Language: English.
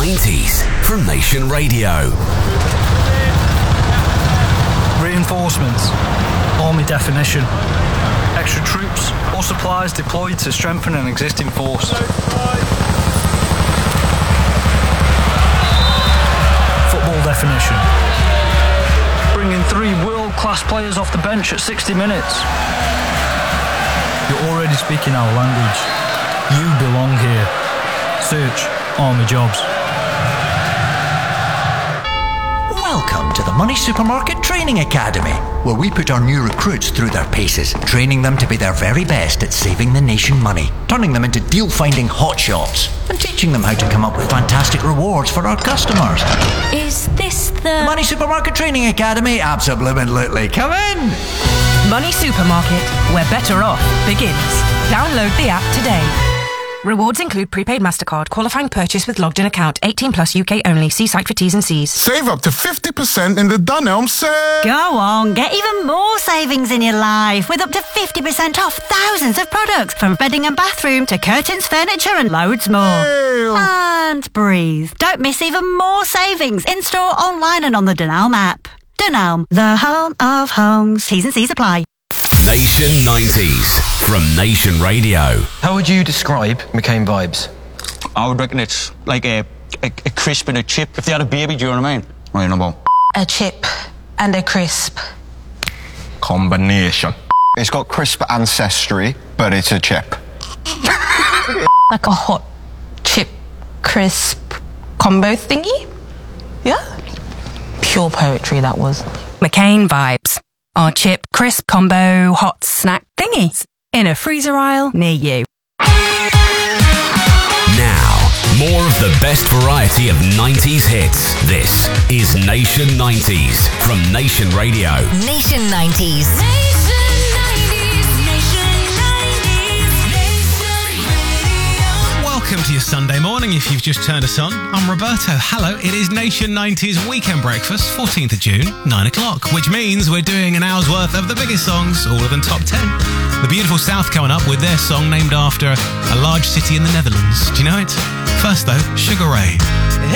90s from Nation Radio. Reinforcements. Army definition. Extra troops or supplies deployed to strengthen an existing force. Football definition. Bringing 3 world-class players off the bench at 60 minutes. You're already speaking our language. You belong here. Search Army Jobs. Welcome to the Money Supermarket Training Academy, where we put our new recruits through their paces, training them to be their very best at saving the nation money, turning them into deal-finding hotshots, and teaching them how to come up with fantastic rewards for our customers. Is this the Money Supermarket Training Academy? Absolutely. Come in! Money Supermarket, where better off begins. Download the app today. Rewards include prepaid MasterCard, qualifying purchase with logged-in account, 18 plus UK only. See site for T's and C's. Save up to 50% in the Dunelm sale. Go on, get even more savings in your life with up to 50% off thousands of products, from bedding and bathroom to curtains, furniture and loads more. And breathe. Don't miss even more savings in-store, online and on the Dunelm app. Dunelm, the home of homes. T's and C's apply. Nation 90s from Nation Radio. How would you describe McCain vibes? I would reckon it's like a crisp and a chip. If they had a baby, do you know what I mean? What do you know about? A chip and a crisp. Combination. It's got crisp ancestry, but it's a chip. Like a hot chip crisp combo thingy? Yeah? Pure poetry, that was. McCain vibes. Our chip crisp combo hot snack thingy in a freezer aisle near you. Now, more of the best variety of 90s hits. This is Nation 90s from Nation Radio. Nation 90s? Welcome to your Sunday morning if you've just turned us on. I'm Roberto. Hello, it is Nation 90's Weekend Breakfast, 14th of June, 9 o'clock, which means we're doing an hour's worth of the biggest songs, all of them top 10. The Beautiful South coming up with their song named after a large city in the Netherlands. Do you know it? First though, Sugar Ray.